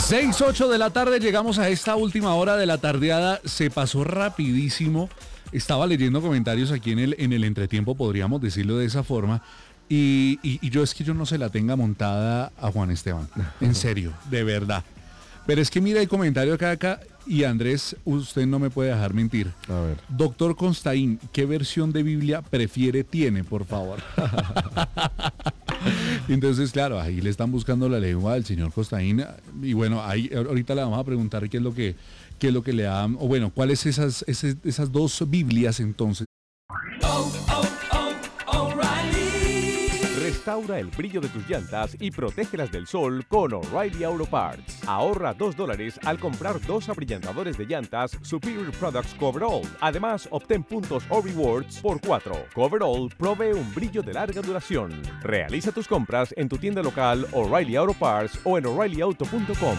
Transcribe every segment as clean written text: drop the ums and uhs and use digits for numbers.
6:08 de la tarde, llegamos a esta última hora de la tardeada. Se pasó rapidísimo. Estaba leyendo comentarios aquí en el entretiempo, podríamos decirlo de esa forma. Y yo es que yo no se la tenga montada a Juan Esteban. En serio, de verdad. Pero es que mira el comentario acá y Andrés, usted no me puede dejar mentir. A ver. Doctor Constaín, ¿qué versión de Biblia tiene, por favor? Entonces, claro, ahí le están buscando la lengua al señor Constaín. Y bueno, ahí ahorita le vamos a preguntar qué es lo que le da, o bueno, cuáles esas dos Biblias entonces. Restaura el brillo de tus llantas y protégelas del sol con O'Reilly Auto Parts. Ahorra $2 al comprar 2 abrillantadores de llantas Superior Products Coverall. Además, obtén puntos o rewards por 4. Coverall provee un brillo de larga duración. Realiza tus compras en tu tienda local O'Reilly Auto Parts o en O'ReillyAuto.com.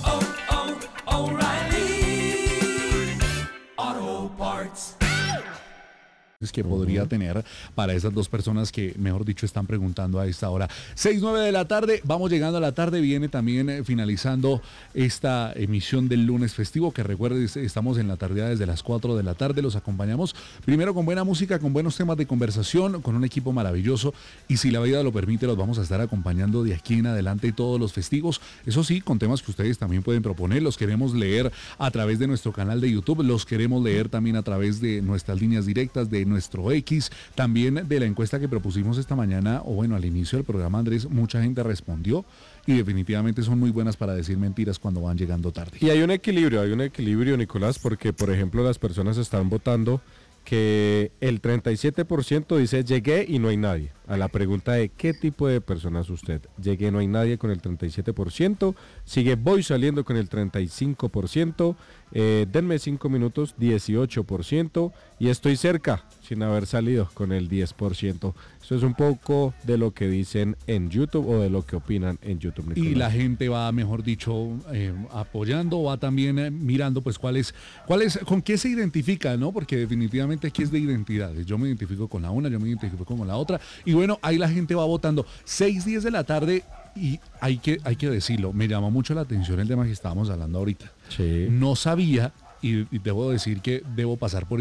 O'Reilly Auto Parts. Que podría tener para esas dos personas que, mejor dicho, están preguntando a esta hora. 6:09 de la tarde, vamos llegando a la tarde, viene también finalizando esta emisión del lunes festivo, que recuerden, estamos en la tarde desde las 4 de la tarde, los acompañamos primero con buena música, con buenos temas de conversación, con un equipo maravilloso, y si la vida lo permite, los vamos a estar acompañando de aquí en adelante todos los festivos, eso sí, con temas que ustedes también pueden proponer, los queremos leer a través de nuestro canal de YouTube, los queremos leer también a través de nuestras líneas directas, de nuestro X, también de la encuesta que propusimos esta mañana, o bueno, al inicio del programa, Andrés, mucha gente respondió y definitivamente son muy buenas para decir mentiras cuando van llegando tarde. Y hay un equilibrio, Nicolás, porque por ejemplo las personas están votando que el 37% dice llegué y no hay nadie. A la pregunta de qué tipo de persona es usted, llegué, no hay nadie con el 37%, sigue voy saliendo con el 35%, denme 5 minutos, 18%, y estoy cerca sin haber salido con el 10%. Eso es un poco de lo que dicen en YouTube o de lo que opinan en YouTube, Nicolás. Y la gente va, mejor dicho, apoyando, va también mirando pues con qué se identifica, ¿no? Porque definitivamente aquí es de identidades. Yo me identifico con la una, yo me identifico con la otra. Y bueno, ahí la gente va votando. 6:10 de la tarde y hay que decirlo, me llamó mucho la atención el tema que estábamos hablando ahorita. Sí. No sabía, y debo decir que debo pasar por